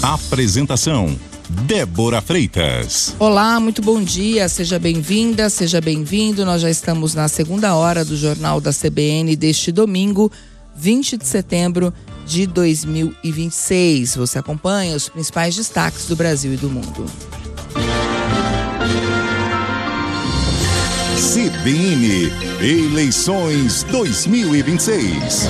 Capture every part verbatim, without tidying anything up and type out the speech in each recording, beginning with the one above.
Apresentação: Débora Freitas. Olá, muito bom dia, seja bem-vinda, seja bem-vindo. Nós já estamos na segunda hora do Jornal da C B N deste domingo, vinte de setembro de dois mil e vinte e seis. Você acompanha os principais destaques do Brasil e do mundo. C B N Eleições dois mil e vinte e seis.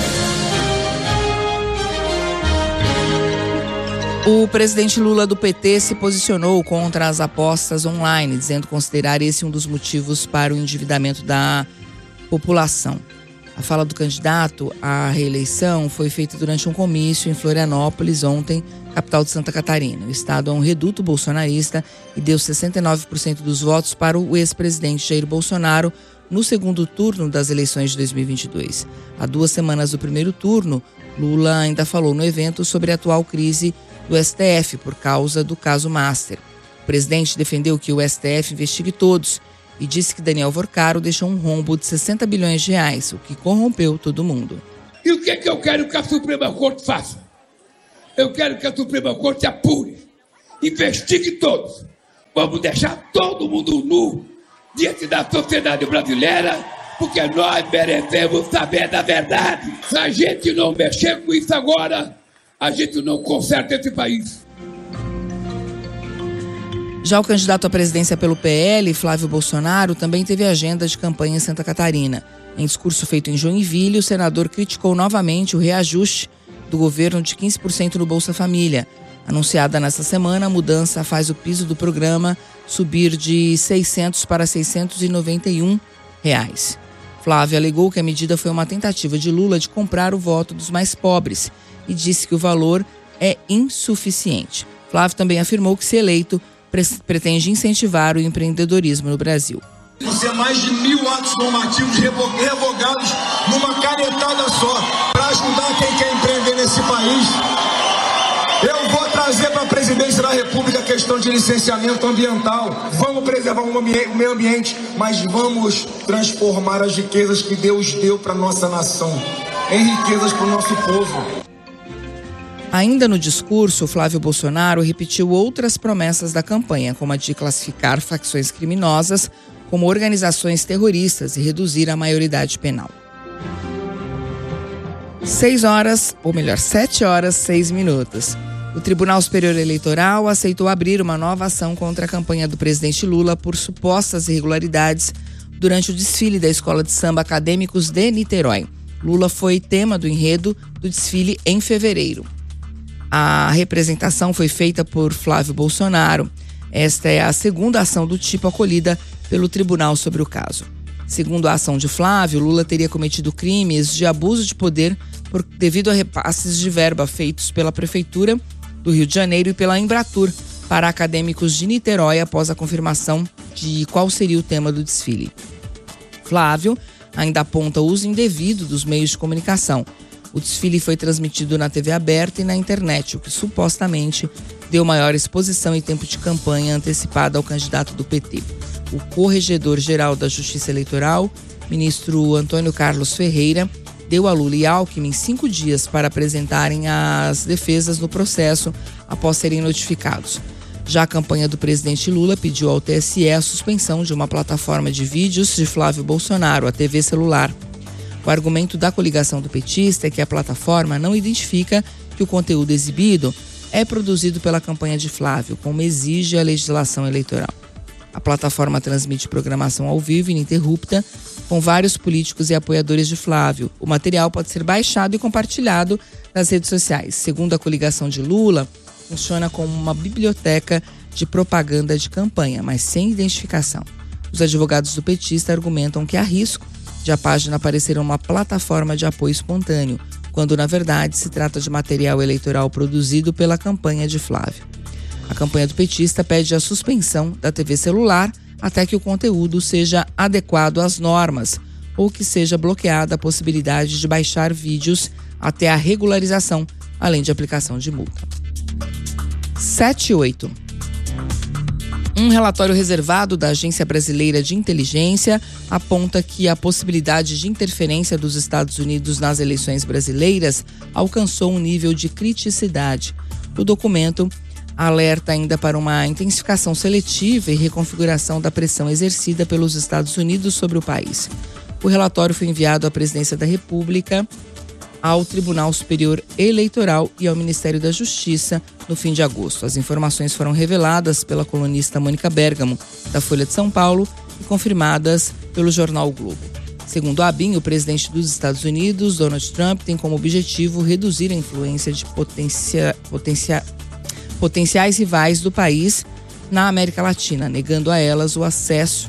O presidente Lula do P T se posicionou contra as apostas online, dizendo considerar esse um dos motivos para o endividamento da população. A fala do candidato à reeleição foi feita durante um comício em Florianópolis ontem, capital de Santa Catarina. O estado é um reduto bolsonarista e deu sessenta e nove por cento dos votos para o ex-presidente Jair Bolsonaro no segundo turno das eleições de dois mil e vinte e dois. Há duas semanas do primeiro turno, Lula ainda falou no evento sobre a atual crise do S T F por causa do caso Master. O presidente defendeu que o S T F investigue todos e disse que Daniel Vorcaro deixou um rombo de sessenta bilhões de reais, o que corrompeu todo mundo. E o que é que eu quero que a Suprema Corte faça? Eu quero que a Suprema Corte apure, investigue todos. Vamos deixar todo mundo nu diante da sociedade brasileira, porque nós merecemos saber da verdade. Se a gente não mexer com isso agora, a gente não conserta esse país. Já o candidato à presidência pelo P L, Flávio Bolsonaro, também teve agenda de campanha em Santa Catarina. Em discurso feito em Joinville, o senador criticou novamente o reajuste do governo de quinze por cento no Bolsa Família. Anunciada nesta semana, a mudança faz o piso do programa subir de seiscentos para seiscentos e noventa e um reais. Flávio alegou que a medida foi uma tentativa de Lula de comprar o voto dos mais pobres e disse que o valor é insuficiente. Flávio também afirmou que, se eleito, pre- pretende incentivar o empreendedorismo no Brasil. Isso é mais de mil atos normativos revogados numa canetada só, para ajudar quem quer empreender nesse país. Eu vou trazer para a presidência da República a questão de licenciamento ambiental. Vamos preservar o meio ambiente, mas vamos transformar as riquezas que Deus deu para nossa nação em riquezas para o nosso povo. Ainda no discurso, Flávio Bolsonaro repetiu outras promessas da campanha, como a de classificar facções criminosas como organizações terroristas e reduzir a maioridade penal. Seis horas, ou melhor, sete horas, seis minutos. O Tribunal Superior Eleitoral aceitou abrir uma nova ação contra a campanha do presidente Lula por supostas irregularidades durante o desfile da Escola de Samba Acadêmicos de Niterói. Lula foi tema do enredo do desfile em fevereiro. A representação foi feita por Flávio Bolsonaro. Esta é a segunda ação do tipo acolhida pelo tribunal sobre o caso. Segundo a ação de Flávio, Lula teria cometido crimes de abuso de poder por, devido a repasses de verba feitos pela Prefeitura do Rio de Janeiro e pela Embratur para acadêmicos de Niterói após a confirmação de qual seria o tema do desfile. Flávio ainda aponta o uso indevido dos meios de comunicação. O desfile foi transmitido na T V aberta e na internet, o que supostamente deu maior exposição e tempo de campanha antecipada ao candidato do P T. O corregedor-geral da Justiça Eleitoral, ministro Antônio Carlos Ferreira, deu a Lula e Alckmin cinco dias para apresentarem as defesas no processo após serem notificados. Já a campanha do presidente Lula pediu ao T S E a suspensão de uma plataforma de vídeos de Flávio Bolsonaro, a T V celular. O argumento da coligação do petista é que a plataforma não identifica que o conteúdo exibido é produzido pela campanha de Flávio, como exige a legislação eleitoral. A plataforma transmite programação ao vivo ininterrupta com vários políticos e apoiadores de Flávio. O material pode ser baixado e compartilhado nas redes sociais. Segundo a coligação de Lula, funciona como uma biblioteca de propaganda de campanha, mas sem identificação. Os advogados do petista argumentam que há risco de a página aparecer uma plataforma de apoio espontâneo, quando na verdade se trata de material eleitoral produzido pela campanha de Flávio. A campanha do petista pede a suspensão da T V celular até que o conteúdo seja adequado às normas ou que seja bloqueada a possibilidade de baixar vídeos até a regularização, além de aplicação de multa. sete e oito. Um relatório reservado da Agência Brasileira de Inteligência aponta que a possibilidade de interferência dos Estados Unidos nas eleições brasileiras alcançou um nível de criticidade. O documento alerta ainda para uma intensificação seletiva e reconfiguração da pressão exercida pelos Estados Unidos sobre o país. O relatório foi enviado à Presidência da República, ao Tribunal Superior Eleitoral e ao Ministério da Justiça no fim de agosto. As informações foram reveladas pela colunista Mônica Bergamo, da Folha de São Paulo, e confirmadas pelo jornal o Globo. Segundo a ABIN, o presidente dos Estados Unidos, Donald Trump, tem como objetivo reduzir a influência de potencia, potencia, potenciais rivais do país na América Latina, negando a elas o acesso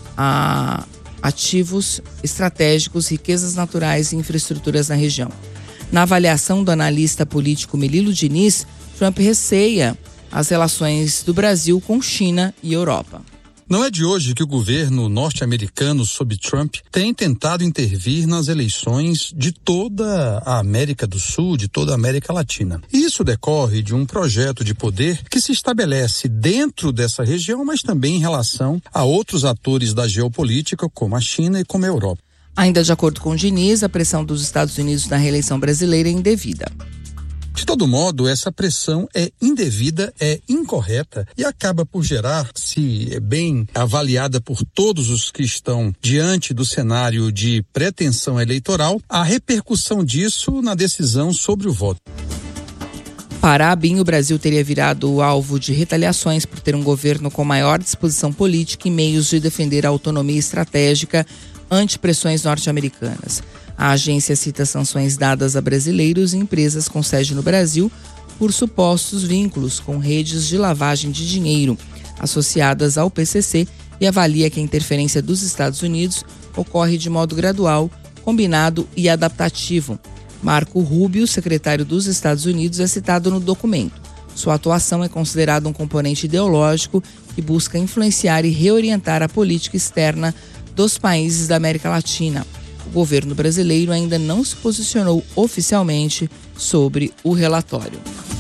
a ativos estratégicos, riquezas naturais e infraestruturas na região. Na avaliação do analista político Melilo Diniz, Trump receia as relações do Brasil com China e Europa. Não é de hoje que o governo norte-americano, sob Trump, tem tentado intervir nas eleições de toda a América do Sul, de toda a América Latina. Isso decorre de um projeto de poder que se estabelece dentro dessa região, mas também em relação a outros atores da geopolítica, como a China e como a Europa. Ainda de acordo com Diniz, a pressão dos Estados Unidos na reeleição brasileira é indevida. De todo modo, essa pressão é indevida, é incorreta e acaba por gerar, se bem avaliada por todos os que estão diante do cenário de pretensão eleitoral, a repercussão disso na decisão sobre o voto. Para a ABIN, o Brasil teria virado alvo de retaliações por ter um governo com maior disposição política e meios de defender a autonomia estratégica ante pressões norte-americanas. A agência cita sanções dadas a brasileiros e empresas com sede no Brasil por supostos vínculos com redes de lavagem de dinheiro associadas ao P C C e avalia que a interferência dos Estados Unidos ocorre de modo gradual, combinado e adaptativo. Marco Rubio, secretário dos Estados Unidos, é citado no documento. Sua atuação é considerada um componente ideológico que busca influenciar e reorientar a política externa dos países da América Latina. O governo brasileiro ainda não se posicionou oficialmente sobre o relatório.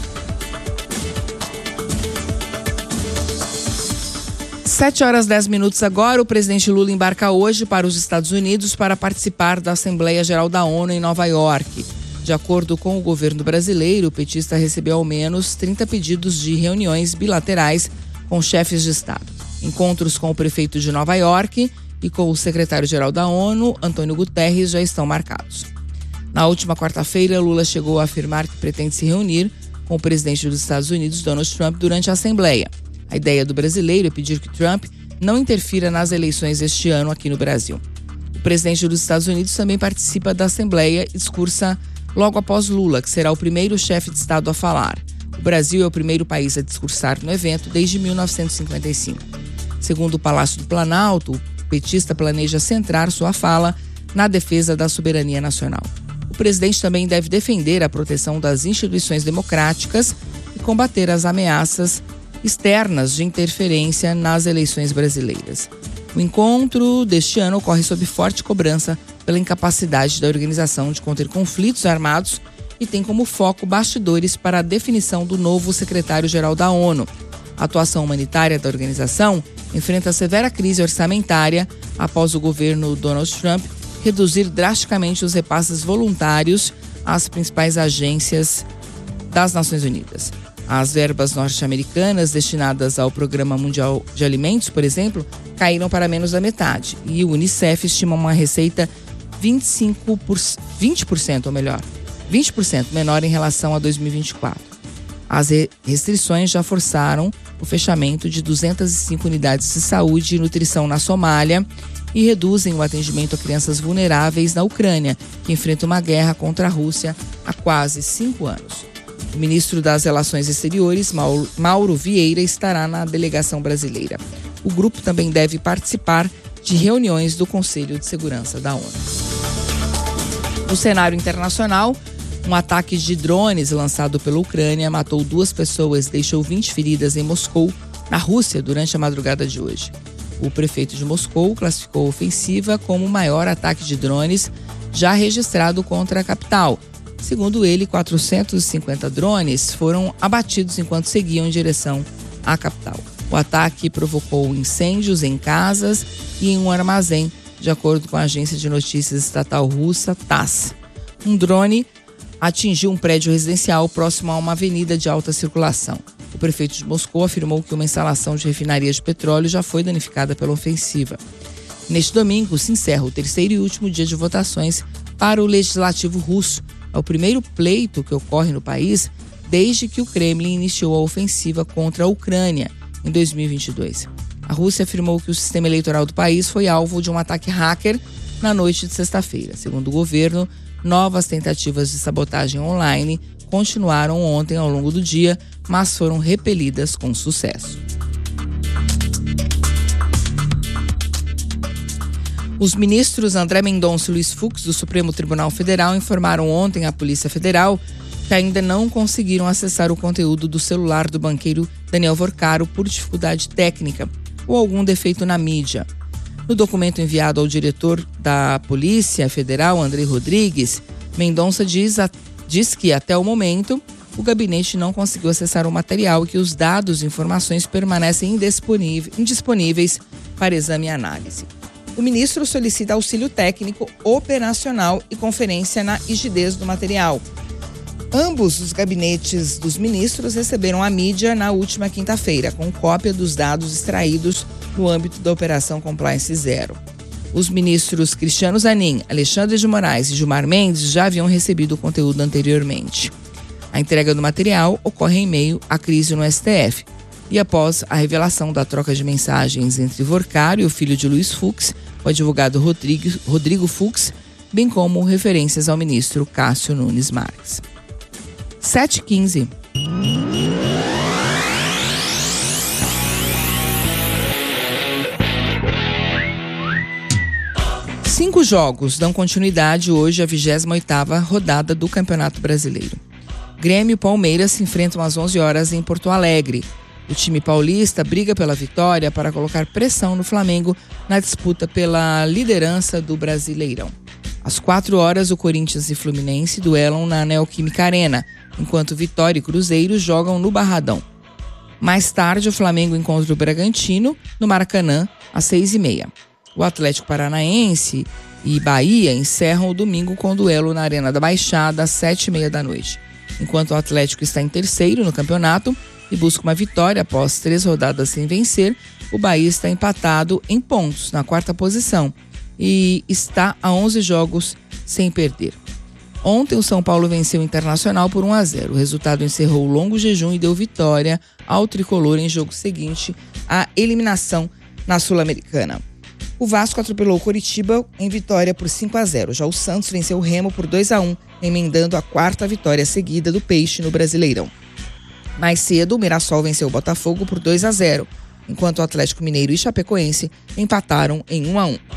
Sete horas dez minutos agora, o presidente Lula embarca hoje para os Estados Unidos para participar da Assembleia Geral da ONU em Nova York. De acordo com o governo brasileiro, o petista recebeu ao menos trinta pedidos de reuniões bilaterais com chefes de Estado. Encontros com o prefeito de Nova York e com o secretário-geral da ONU, Antônio Guterres, já estão marcados. Na última quarta-feira, Lula chegou a afirmar que pretende se reunir com o presidente dos Estados Unidos, Donald Trump, durante a Assembleia. A ideia do brasileiro é pedir que Trump não interfira nas eleições deste ano aqui no Brasil. O presidente dos Estados Unidos também participa da Assembleia e discursa logo após Lula, que será o primeiro chefe de Estado a falar. O Brasil é o primeiro país a discursar no evento desde mil novecentos e cinquenta e cinco. Segundo o Palácio do Planalto, o petista planeja centrar sua fala na defesa da soberania nacional. O presidente também deve defender a proteção das instituições democráticas e combater as ameaças externas de interferência nas eleições brasileiras. O encontro deste ano ocorre sob forte cobrança pela incapacidade da organização de conter conflitos armados e tem como foco bastidores para a definição do novo secretário-geral da ONU. A atuação humanitária da organização enfrenta severa crise orçamentária após o governo Donald Trump reduzir drasticamente os repasses voluntários às principais agências das Nações Unidas. As verbas norte-americanas destinadas ao Programa Mundial de Alimentos, por exemplo, caíram para menos da metade e o Unicef estima uma receita vinte e cinco por cento, vinte por cento ou melhor, vinte por cento menor em relação a dois mil e vinte e quatro. As restrições já forçaram o fechamento de duzentas e cinco unidades de saúde e nutrição na Somália e reduzem o atendimento a crianças vulneráveis na Ucrânia, que enfrenta uma guerra contra a Rússia há quase cinco anos. O ministro das Relações Exteriores, Mauro, Mauro Vieira, estará na delegação brasileira. O grupo também deve participar de reuniões do Conselho de Segurança da ONU. No cenário internacional, um ataque de drones lançado pela Ucrânia matou duas pessoas e deixou vinte feridas em Moscou, na Rússia, durante a madrugada de hoje. O prefeito de Moscou classificou a ofensiva como o maior ataque de drones já registrado contra a capital. Segundo ele, quatrocentos e cinquenta drones foram abatidos enquanto seguiam em direção à capital. O ataque provocou incêndios em casas e em um armazém, de acordo com a agência de notícias estatal russa T A S S. Um drone atingiu um prédio residencial próximo a uma avenida de alta circulação. O prefeito de Moscou afirmou que uma instalação de refinaria de petróleo já foi danificada pela ofensiva. Neste domingo se encerra o terceiro e último dia de votações para o legislativo russo. É o primeiro pleito que ocorre no país desde que o Kremlin iniciou a ofensiva contra a Ucrânia em dois mil e vinte e dois. A Rússia afirmou que o sistema eleitoral do país foi alvo de um ataque hacker na noite de sexta-feira. Segundo o governo, novas tentativas de sabotagem online continuaram ontem ao longo do dia, mas foram repelidas com sucesso. Os ministros André Mendonça e Luiz Fux, do Supremo Tribunal Federal, informaram ontem à Polícia Federal que ainda não conseguiram acessar o conteúdo do celular do banqueiro Daniel Vorcaro por dificuldade técnica ou algum defeito na mídia. No documento enviado ao diretor da Polícia Federal, André Rodrigues, Mendonça diz, a, diz que, até o momento, o gabinete não conseguiu acessar o material e que os dados e informações permanecem indisponíveis para exame e análise. O ministro solicita auxílio técnico, operacional e conferência na rigidez do material. Ambos os gabinetes dos ministros receberam a mídia na última quinta-feira, com cópia dos dados extraídos no âmbito da Operação Compliance Zero. Os ministros Cristiano Zanin, Alexandre de Moraes e Gilmar Mendes já haviam recebido o conteúdo anteriormente. A entrega do material ocorre em meio à crise no S T F e após a revelação da troca de mensagens entre Vorcaro e o filho de Luiz Fux, o advogado Rodrigo, Rodrigo Fux, bem como referências ao ministro Cássio Nunes Marques. sete e quinze. Cinco jogos dão continuidade hoje à vigésima oitava rodada do Campeonato Brasileiro. Grêmio e Palmeiras se enfrentam às onze horas em Porto Alegre. O time paulista briga pela vitória para colocar pressão no Flamengo na disputa pela liderança do Brasileirão. Às quatro horas, o Corinthians e Fluminense duelam na Neoquímica Arena, enquanto Vitória e Cruzeiro jogam no Barradão. Mais tarde, o Flamengo encontra o Bragantino no Maracanã, às seis e meia. O Atlético Paranaense e Bahia encerram o domingo com duelo na Arena da Baixada, às sete e meia da noite. Enquanto o Atlético está em terceiro no campeonato e busca uma vitória após três rodadas sem vencer, o Bahia está empatado em pontos, na quarta posição, e está a onze jogos sem perder. Ontem, o São Paulo venceu o Internacional por um a zero. O resultado encerrou o longo jejum e deu vitória ao tricolor em jogo seguinte à eliminação na Sul-Americana. O Vasco atropelou o Coritiba em vitória por cinco a zero. Já o Santos venceu o Remo por dois a um, emendando a quarta vitória seguida do Peixe no Brasileirão. Mais cedo, o Mirassol venceu o Botafogo por dois a zero, enquanto o Atlético Mineiro e Chapecoense empataram em um a um.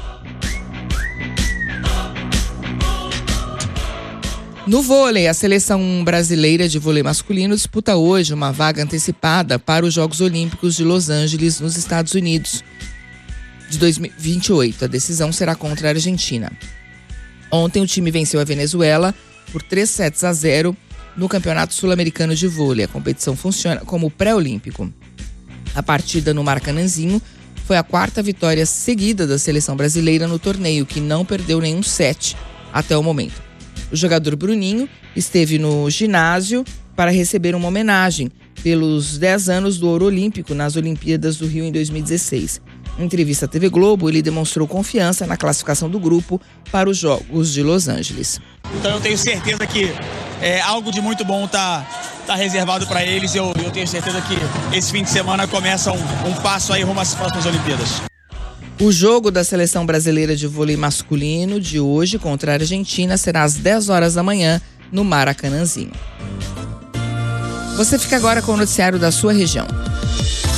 No vôlei, a seleção brasileira de vôlei masculino disputa hoje uma vaga antecipada para os Jogos Olímpicos de Los Angeles, nos Estados Unidos, de dois mil e vinte e oito. A decisão será contra a Argentina. Ontem, o time venceu a Venezuela por três sets a zero no Campeonato Sul-Americano de Vôlei. A competição funciona como pré-olímpico. A partida no Maracanãzinho foi a quarta vitória seguida da seleção brasileira no torneio, que não perdeu nenhum set até o momento. O jogador Bruninho esteve no ginásio para receber uma homenagem pelos dez anos do ouro olímpico nas Olimpíadas do Rio em dois mil e dezesseis. Em entrevista à T V Globo, ele demonstrou confiança na classificação do grupo para os Jogos de Los Angeles. Então eu tenho certeza que é, algo de muito bom está tá reservado para eles. Eu, eu tenho certeza que esse fim de semana começa um, um passo aí rumo às próximas Olimpíadas. O jogo da seleção brasileira de vôlei masculino de hoje contra a Argentina será às dez horas da manhã no Maracanãzinho. Você fica agora com o noticiário da sua região.